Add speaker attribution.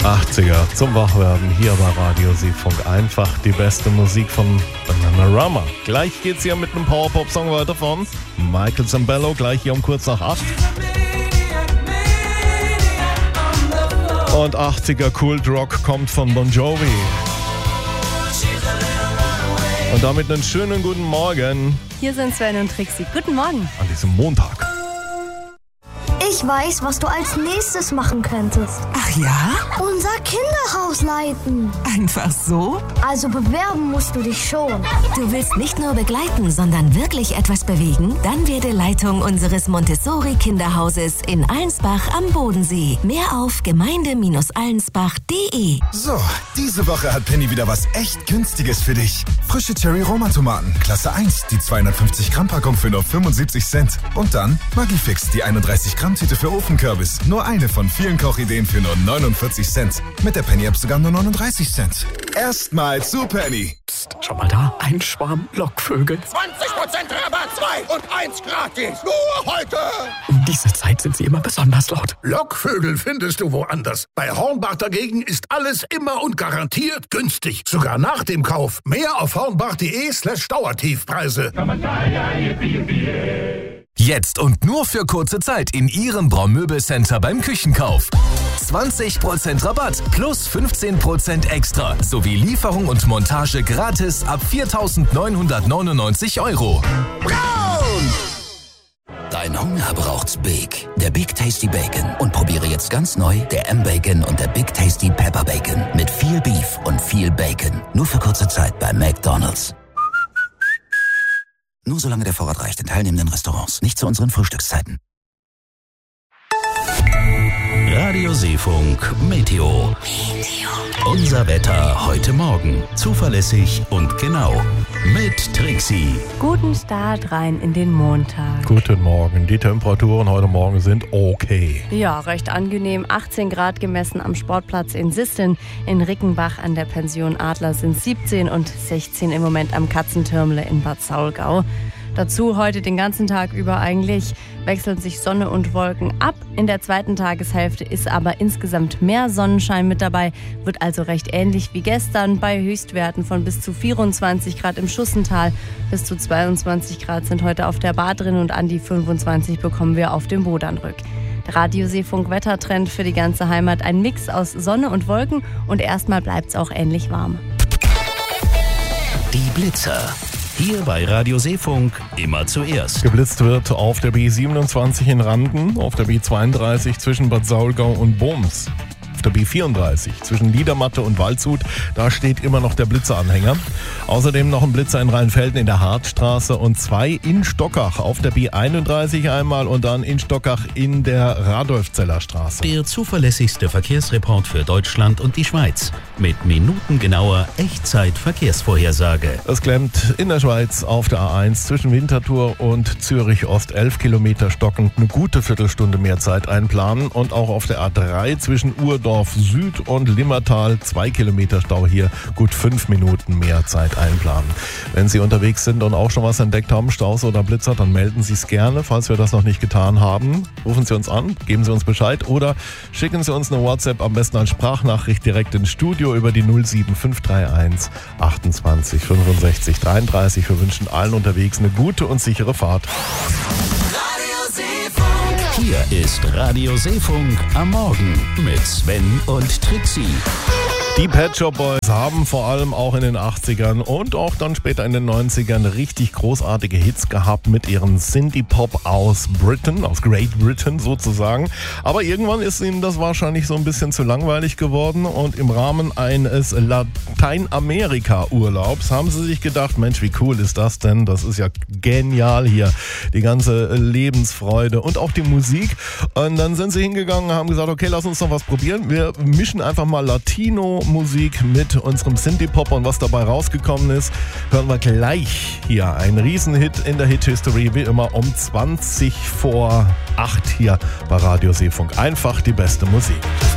Speaker 1: 80er zum Wachwerden hier bei Radio Seefunk. Einfach die beste Musik von Bananarama. Gleich geht's hier mit einem Power-Pop-Song weiter von Michael Zambello, gleich hier um kurz nach 8. Und 80er Cool Rock kommt von Bon Jovi. Und damit einen schönen guten Morgen.
Speaker 2: Hier sind Sven und Trixie. Guten Morgen.
Speaker 1: An diesem Montag.
Speaker 3: Ich weiß, was du als nächstes machen könntest.
Speaker 4: Ach ja?
Speaker 3: Unser Kinderhaus leiten.
Speaker 4: Einfach so?
Speaker 3: Also bewerben musst du dich schon.
Speaker 5: Du willst nicht nur begleiten, sondern wirklich etwas bewegen? Dann werde Leitung unseres Montessori-Kinderhauses in Allensbach am Bodensee. Mehr auf gemeinde-allensbach.de.
Speaker 6: So, diese Woche hat Penny wieder was echt Günstiges für dich. Frische Cherry-Roma-Tomaten, Klasse 1, die 250 Gramm Packung für nur 75 Cent. Und dann Maggi-Fix, die 31 Gramm Tüte für Ofenkürbis. Nur eine von vielen Kochideen für nur 49 Cent. Mit der Penny-App sogar nur 39 Cent. Erstmal zu Penny.
Speaker 4: Psst, schau mal da. Ein Schwarm Lockvögel.
Speaker 7: 20% Rabatt, 2 und 1 gratis. Nur heute.
Speaker 4: Um diese Zeit sind sie immer besonders laut.
Speaker 7: Lockvögel findest du woanders. Bei Hornbach dagegen ist alles immer und garantiert günstig. Sogar nach dem Kauf. Mehr auf hornbach.de/Dauertiefpreise.
Speaker 8: Jetzt und nur für kurze Zeit in Ihrem Braun-Möbel-Center beim Küchenkauf. 20% Rabatt plus 15% extra sowie Lieferung und Montage gratis ab 4.999 €.
Speaker 7: Braun!
Speaker 9: Dein Hunger braucht's Big. Der Big Tasty Bacon. Und probiere jetzt ganz neu der M-Bacon und der Big Tasty Pepper Bacon. Mit viel Beef und viel Bacon. Nur für kurze Zeit bei McDonald's. Nur solange der Vorrat reicht in teilnehmenden Restaurants. Nicht zu unseren Frühstückszeiten.
Speaker 10: Radio Seefunk Meteo. Unser Wetter heute Morgen. Zuverlässig und genau. Mit Trixie.
Speaker 2: Guten Start rein in den Montag.
Speaker 1: Guten Morgen. Die Temperaturen heute Morgen sind okay.
Speaker 2: Ja, recht angenehm. 18 Grad gemessen am Sportplatz in Sisteln. In Rickenbach an der Pension Adler sind 17 und 16 im Moment am Katzentürmle in Bad Saulgau. Dazu heute den ganzen Tag über eigentlich wechseln sich Sonne und Wolken ab. In der zweiten Tageshälfte ist aber insgesamt mehr Sonnenschein mit dabei, wird also recht ähnlich wie gestern bei Höchstwerten von bis zu 24 Grad im Schussental. Bis zu 22 Grad sind heute auf der Bar drin und an die 25 bekommen wir auf dem Bodernrück. Der Radio Seefunk Wettertrend für die ganze Heimat, ein Mix aus Sonne und Wolken und erstmal bleibt es auch ähnlich warm.
Speaker 10: Die Blitzer. Hier bei Radio Seefunk immer zuerst.
Speaker 1: Geblitzt wird auf der B27 in Randen, auf der B32 zwischen Bad Saulgau und Boms. Auf der B34 zwischen Liedermatte und Waldshut, da steht immer noch der Blitzeranhänger. Außerdem noch ein Blitzer in Rheinfelden in der Hartstraße und 2 in Stockach auf der B31 einmal und dann in Stockach in der Radolfzeller Straße.
Speaker 10: Der zuverlässigste Verkehrsreport für Deutschland und die Schweiz mit minutengenauer Echtzeit-Verkehrsvorhersage.
Speaker 1: Es klemmt in der Schweiz auf der A1 zwischen Winterthur und Zürich Ost 11 Kilometer stockend, eine gute Viertelstunde mehr Zeit einplanen und auch auf der A3 zwischen Urdorf Süd und Limmertal 2 Kilometer Stau hier, gut 5 Minuten mehr Zeit einplanen. Wenn Sie unterwegs sind und auch schon was entdeckt haben, Staus oder Blitzer, dann melden Sie es gerne, falls wir das noch nicht getan haben. Rufen Sie uns an, geben Sie uns Bescheid oder schicken Sie uns eine WhatsApp, am besten als Sprachnachricht direkt ins Studio über die 07531 28 65 33. Wir wünschen allen unterwegs eine gute und sichere Fahrt.
Speaker 10: Hier ist Radio Seefunk am Morgen mit Sven und Trixie.
Speaker 1: Die Pet Shop Boys haben vor allem auch in den 80ern und auch dann später in den 90ern richtig großartige Hits gehabt mit ihren Synthie-Pop aus Britain, aus Great Britain sozusagen. Aber irgendwann ist ihnen das wahrscheinlich so ein bisschen zu langweilig geworden und im Rahmen eines Lateinamerika-Urlaubs haben sie sich gedacht, Mensch, wie cool ist das denn? Das ist ja genial hier, die ganze Lebensfreude und auch die Musik. Und dann sind sie hingegangen und haben gesagt, okay, lass uns noch was probieren. Wir mischen einfach mal Latino-Musik mit unserem Synthie-Pop und was dabei rausgekommen ist, hören wir gleich hier. Ein Riesenhit in der Hit-History, wie immer um 20 vor 8 hier bei Radio Seefunk. Einfach die beste Musik.